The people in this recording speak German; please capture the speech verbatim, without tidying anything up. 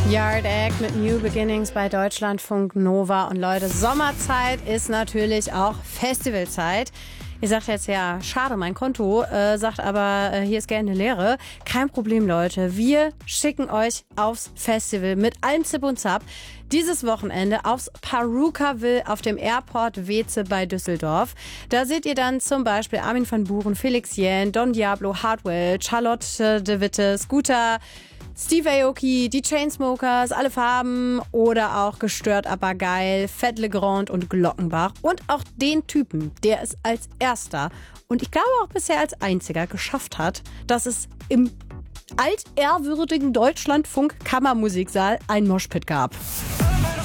Yard Act mit New Beginnings bei Deutschlandfunk Nova. Und Leute, Sommerzeit ist natürlich auch Festivalzeit. Ihr sagt jetzt ja, schade, mein Konto, äh, sagt aber, äh, hier ist gerne Leere. Kein Problem, Leute. Wir schicken euch aufs Festival mit allem Zip und Zap. Dieses Wochenende aufs Parukaville auf dem Airport Weeze bei Düsseldorf. Da seht ihr dann zum Beispiel Armin van Buuren, Felix Jähn, Don Diablo, Hardwell, Charlotte de Witte, Scooter, Steve Aoki, die Chainsmokers, Alle Farben oder auch Gestört aber geil, Fett Legrand und Glockenbach. Und auch den Typen, der es als erster und ich glaube auch bisher als einziger geschafft hat, dass es im altehrwürdigen Deutschlandfunk Kammermusiksaal ein Moshpit gab.